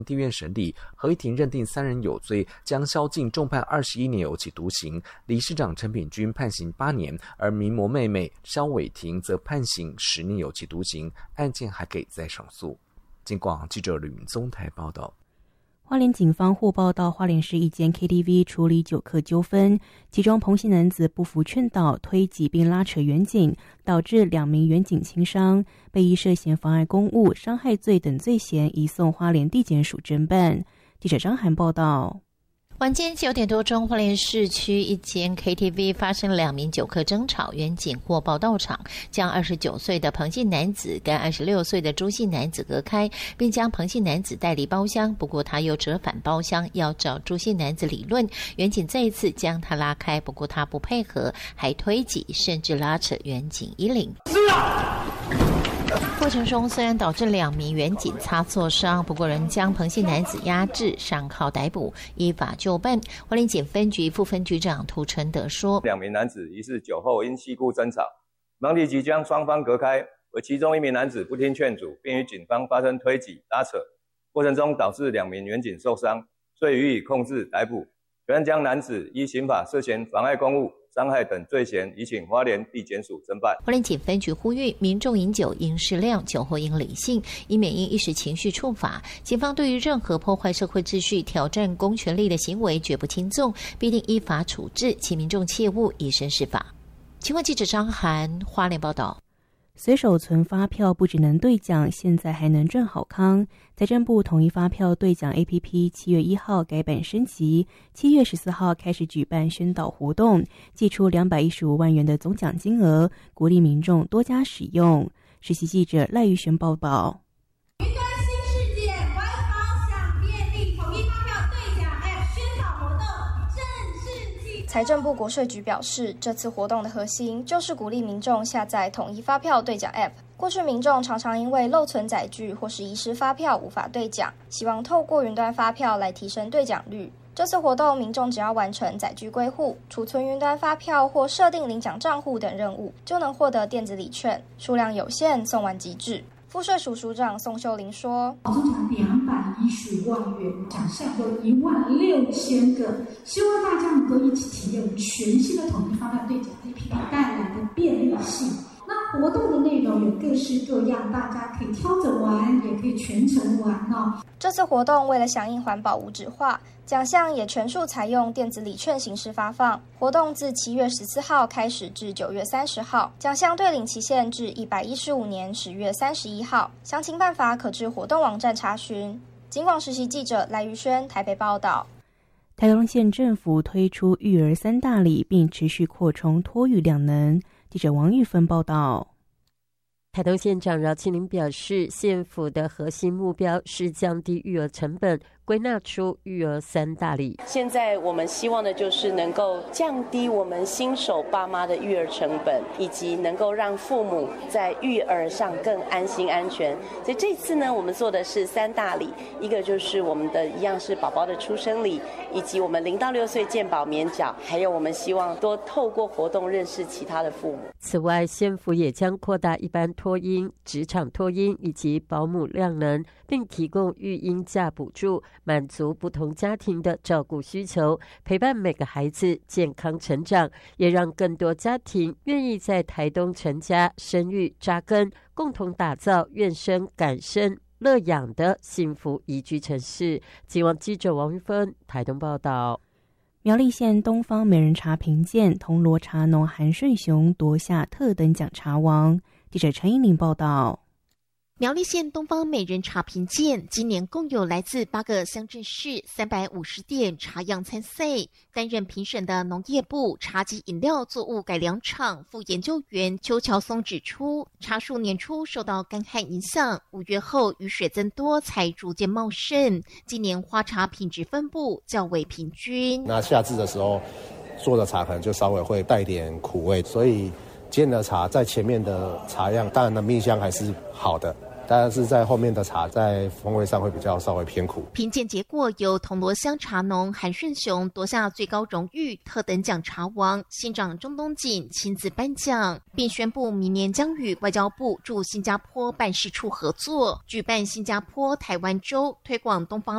地院审理，合议庭认定3人有罪，将萧敬重判21年有期徒刑，理事长陈品君判刑8年，而名模妹妹萧伟婷则判刑10年有期徒刑，案件还可以再上诉。警广记者吕明宗台报道。 花莲警方获报到花莲市一间 KTV 处理酒客纠纷，其中彭姓男子不服劝导，推挤并拉扯员警，导致2名员警轻伤，被依涉嫌妨碍公务、伤害罪等罪嫌移送花莲地检署侦办。记者张涵报道。 晚间9点多钟，花莲市区一间 KTV 发生2名酒客争吵，员警获报到场，将29岁的彭姓男子跟26岁的朱姓男子隔开，并将彭姓男子带离包厢。不过他又折返包厢，要找朱姓男子理论，员警再一次将他拉开，不过他不配合，还推挤甚至拉扯员警衣领。过程中虽然导致2名员警擦挫伤，不过仍将彭姓男子压制，上铐逮捕，依法就办。花莲警分局副分局长涂承德说 ，2名男子疑似酒后因系故争吵，忙立即将双方隔开，而其中1名男子不听劝阻，并与警方发生推挤拉扯，过程中导致2名员警受伤，遂予以控制逮捕。原将男子依刑法涉嫌妨碍公务、伤害等罪嫌，移请花莲地检署侦办。 花莲警分局呼吁民众饮酒应适量，酒后应理性，以免因一时情绪触法。警方对于任何破坏社会秩序、挑战公权力的行为绝不轻纵，必定依法处置，请民众切勿以身试法。请问记者张涵花莲报道。 随手存发票不只能兑奖，现在还能赚好康。财政部统一发票兑奖 APP 7月1号改版升级，7月14号开始举办宣导活动，祭出215万元的总奖金额，鼓励民众多加使用。实习记者赖玉璇报道。 云端新世界环保享便利统一发票兑奖 App 宣导活动正式启动。财政部国税局表示，这次活动的核心就是鼓励民众下载统一发票兑奖 App。过去民众常常因为漏存载具或是遗失发票无法兑奖，希望透过云端发票来提升兑奖率。这次活动，民众只要完成载具归户、储存云端发票或设定领奖账户等任务，就能获得电子礼券，数量有限，送完即止。赋税署署长宋秀玲说：“ 总奖215万元，奖项有16000个，希望大家能够一起体验全新的统一发票兑奖 APP 带来的便利性。”那活动的内容有各式各样，大家可以挑着玩，也可以全程玩哦。 这次活动为了响应环保无纸化，奖项也全数采用电子礼券形式发放。活动自7月14号开始至9月30号，奖项兑领期限至115年10月31号。详情办法可至活动网站查询。警广实习记者赖玉轩台北报道。 台东县政府推出育儿3大礼，并持续扩充托育量能。记者王玉芬报道。 台东县长饶庆林表示，县府的核心目标是降低育儿成本，归纳出育儿3大礼。 现在我们希望的就是能够降低我们新手爸妈的育儿成本，以及能够让父母在育儿上更安心安全。所以这次呢，我们做的是3大礼，一个就是我们的一样是宝宝的出生礼，以及我们0到6岁健保免缴，还有我们希望多透过活动认识其他的父母。 此外，县府也将扩大一般托婴、职场托婴以及保姆量能，并提供育婴假补助，满足不同家庭的照顾需求，陪伴每个孩子健康成长，也让更多家庭愿意在台东成家、生育、扎根，共同打造愿生敢生乐养的幸福宜居城市。警广记者王玉芬台东报道。 苗栗县东方美人茶评鉴，铜锣茶农韩顺雄夺下特等奖茶王。记者陈英玲报道。 苗栗县东方美人茶评鉴今年共有来自8个乡镇市350店茶样参赛，担任评审的农业部茶及饮料作物改良场副研究员邱乔松指出，茶树年初受到干旱影响，5月后雨水增多才逐渐茂盛，今年花茶品质分布较为平均。 那夏至的时候做的茶可能就稍微会带点苦味，所以今年的茶在前面的茶样当然的蜜香还是好的，但是在后面的茶在风味上会比较稍微偏苦。 评鉴结果由铜锣乡茶农韩顺雄夺下最高荣誉特等奖茶王，县长钟东锦亲自颁奖，并宣布明年将与外交部驻新加坡办事处合作，举办新加坡台湾周推广东方